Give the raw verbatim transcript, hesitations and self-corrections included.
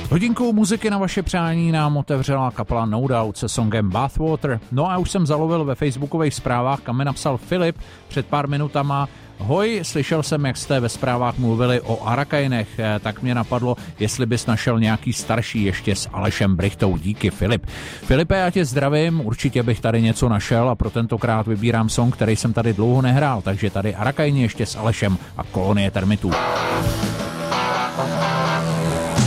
Hodinku muziky na vaše přání nám otevřela kapela No Doubt se songem Bathwater. No a už jsem zalovil ve facebookových zprávách, kam mi napsal Filip před pár minutama: Hoj, slyšel jsem, jak jste ve zprávách mluvili o Arakainech, tak mě napadlo, jestli bys našel nějaký starší ještě s Alešem Brychtou. Díky, Filip. Filipe, já tě zdravím, určitě bych tady něco našel a pro tentokrát vybírám song, který jsem tady dlouho nehrál, takže tady Arakaini ještě s Alešem a Kolonie termitů.